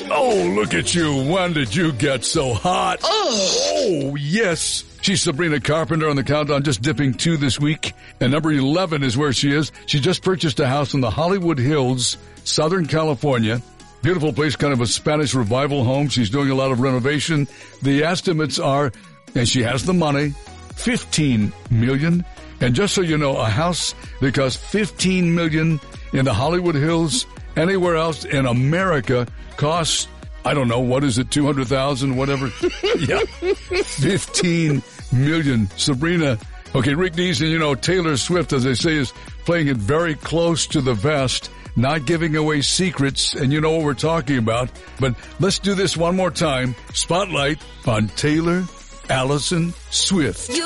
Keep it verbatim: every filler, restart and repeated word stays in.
Oh, look at you. When did you get so hot? Oh, yes. She's Sabrina Carpenter on the countdown, just dipping two this week. And number eleven is where she is. She just purchased a house in the Hollywood Hills, Southern California. Beautiful place, kind of a Spanish revival home. She's doing a lot of renovation. The estimates are, and she has the money, fifteen million dollars. And just so you know, a house that costs fifteen million dollars in the Hollywood Hills, anywhere else in America, costs, I don't know, what is it, two hundred thousand dollars, whatever? Yeah, fifteen million dollars. Sabrina, okay, Rick Neeson, you know, Taylor Swift, as they say, is playing it very close to the vest, not giving away secrets, and you know what we're talking about. But let's do this one more time. Spotlight on Taylor Allison Swift. You